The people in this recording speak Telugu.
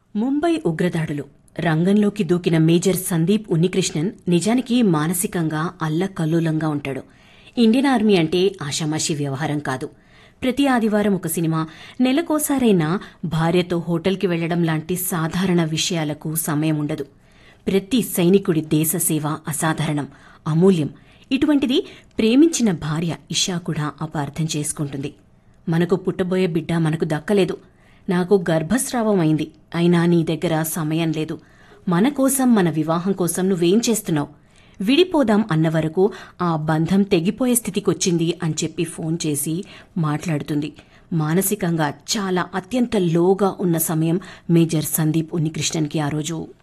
ముంబై ఉగ్రదాడులు రంగంలోకి దూకిన మేజర్ సందీప్ ఉన్నికృష్ణన్ నిజానికి మానసికంగా అల్లకల్లోలంగా ఉంటాడు. ఇండియన్ ఆర్మీ అంటే ఆషామాషీ వ్యవహారం కాదు. ప్రతి ఆదివారం ఒక సినిమా, నెలకోసారైనా భార్యతో హోటల్కి వెళ్లడం లాంటి సాధారణ విషయాలకు సమయం ఉండదు. ప్రతి సైనికుడి దేశసేవ అసాధారణం, అమూల్యం. ఇటువంటిది ప్రేమించిన భార్య ఇషా కూడా అపార్థం చేసుకుంటుంది. మనకు పుట్టబోయే బిడ్డ మనకు దక్కలేదు, నాకు గర్భస్రావం అయింది, అయినా నీ దగ్గర సమయం లేదు, మన కోసం, మన వివాహం కోసం నువ్వేం చేస్తున్నావు, విడిపోదాం అన్నవరకు ఆ బంధం తెగిపోయే స్థితికొచ్చింది అని చెప్పి ఫోన్ చేసి మాట్లాడుతుంది. మానసికంగా చాలా అత్యంత లోగా ఉన్న సమయం మేజర్ సందీప్ ఉన్నికృష్ణన్కి ఆ రోజు.